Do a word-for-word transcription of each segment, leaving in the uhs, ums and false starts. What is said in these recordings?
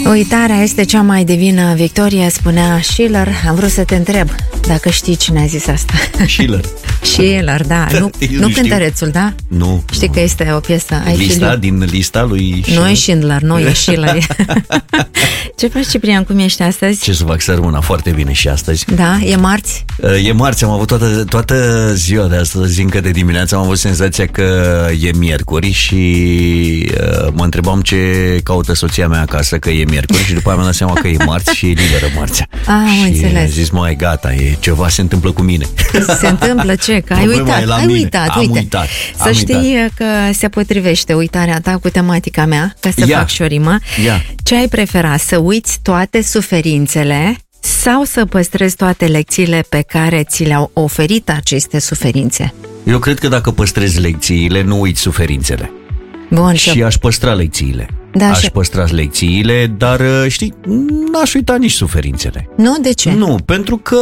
Uitarea este cea mai divină victorie, spunea Schiller. Am vrut să te întreb dacă știi cine a zis asta. Schiller. Schiller, da. Nu, nu, nu cântărețul, da? Nu. Știi nu. că este o piesă. Lista, din lista lui Schiller? Nu e Schindler, nu e Schiller. Ce faci, Ciprian, cum ești astăzi? Ce să fac, să rămână foarte bine și astăzi. Da, e marți? E marți, am avut toată, toată ziua de astăzi, încă de dimineață, am avut senzația că e miercuri și uh, mă întrebam ce caută soția mea acasă, că e miercuri, și după aia mi-am dat seama că e marți și e liberă marțea. Ah, și înțeles. am zis, mai gata, e ceva se întâmplă cu mine. Se întâmplă ce? Că ai uitat, ai uitat, am uite. uitat. Să am știi uitat. că se potrivește uitarea ta cu tematica mea, ca să Ia. fac și o rimă. Ia. Ce ai prefera, să uiți toate suferințele sau să păstrezi toate lecțiile pe care ți le-au oferit aceste suferințe? Eu cred că dacă păstrezi lecțiile, nu uiți suferințele. Bun, Și aș păstra lecțiile. Da, aș și- păstra lecțiile, dar, știi, n-aș uita nici suferințele. Nu? De ce? Nu, pentru că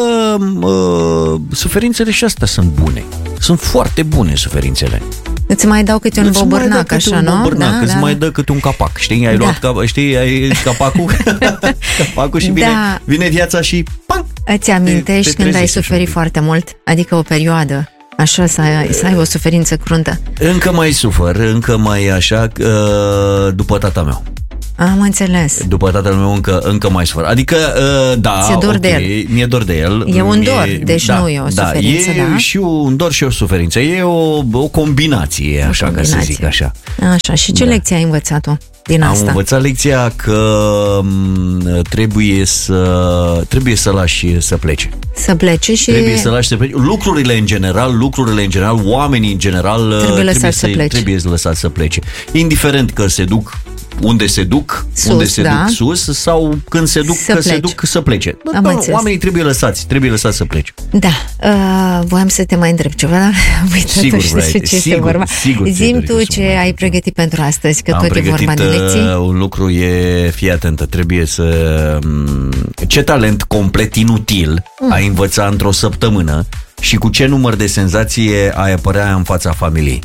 uh, suferințele și astea sunt bune. Sunt foarte bune suferințele. Îți mai dau câte un Îți mai dă bobârnac, câte așa, un nu? bobârnac, îți da, mai da. dă câte un capac. Știi, ai Da. luat cap, știi, ai capacul, capacul și vine, Da. vine viața și pam! Îți amintești te când ai trezești așa suferit un pic. foarte mult? Adică o perioadă, așa, să ai, să ai o suferință cruntă? Încă mai sufăr, încă mai așa, uh, după tata meu. Am înțeles. După tatăl meu încă, încă mai sufăr. Adică, uh, da, Ți-e dor ok, de el. mi-e dor de el. E un dor, Mi-e- deci da, nu e o da, suferință, e da? și un dor și o suferință. E o, o combinație, O așa, ca să combinație. zic așa. Așa, și ce Da. lecție ai învățat-o din Am asta? învățat lecția că m, trebuie să trebuie să lași să plece. Să plece și... Trebuie să lași să plece. Lucrurile în general, lucrurile în general, oamenii în general Trebuie lăsați să plece. Trebuie lăsați să plece. Indiferent că se duc unde se duc, Sus, unde se da. duc sus, sau când se duc, Să că se plece. duc să plece. Am Da, înțeles. oamenii trebuie lăsați, trebuie lăsați să plece. Da, uh, voiam să te mai întreb ceva, dar am uitat Sigur, și vrei. despre ce este Sigur, vorba. sigur ți-ai Zi-mi dorit tu să ce mă mai ai întreb. pregătit pentru astăzi, că Am tot e pregătit vorba de lecții. uh, un lucru, e, fii atentă, trebuie să... um, Ce talent complet inutil Mm. ai învăța într-o săptămână și cu ce număr de senzație ai apărea în fața familiei?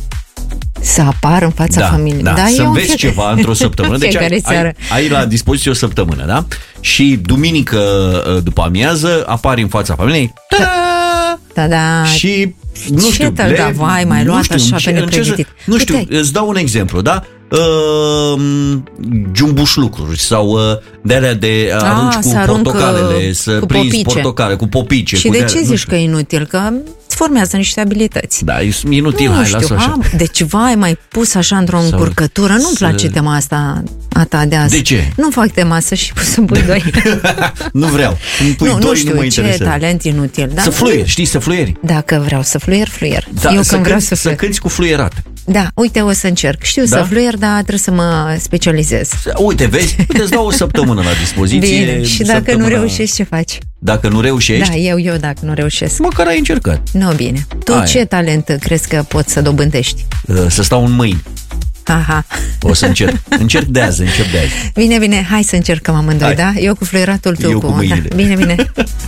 Să apar în fața Da, familiei. da, să eu înveți fiecare- ceva într-o săptămână. Deci fiecare ai, seară. ai, ai la dispoziție o săptămână, da? Și duminică după amiază apari în fața familiei. Ta! Da, da. Și nu Ce știu, te-l da, vai, mai nu luat știu, așa înce- pe încerc să- nepregătit. Nu știu, Puteai. îți dau un exemplu, da? Uh, jumbuș lucruri sau uh, de alea de uh, arunci să cu arunc, portocalele, uh, să cu prinzi popice. portocale cu popice. Și cu de de-alea, ce nu zici știu. că e inutil? Că îți formează niște abilități. Da, e inutil, nu hai, știu, lasă așa. am, deci vai, mai pus așa într-o Sau încurcătură. Nu-mi să- place tema asta a ta de azi. De ce? Nu fac tema asta și pus să pui doi. Nu vreau. Îmi pui nu, doi, nu știu nu mă ce interesează. talent inutil. Da? Să fluieri, știi, să fluieri. Dacă vreau să fluier, fluier. Da, Eu să, când vreau cânti, să să fluier. cânti cu fluierat. Da, uite, o să încerc. Știu Da? să fluier, dar trebuie să mă specializez. Uite, vezi, îți dau o săptămână la dispoziție. Bine, și dacă săptămâna- nu reușești, ce faci? Dacă nu reușești, Da, eu, eu dacă nu reușesc. măcar ai încercat. Nu, bine. Tu Aia. ce talent crezi că poți să dobândești? Uh, Să stau în mâini. Aha. O să încerc. Încerc de azi, încep de azi. Bine, bine, hai să încercăm amândoi, Hai. da? Eu cu fluieratul, tu Eu cu... cu mâinile. Da. Bine, bine.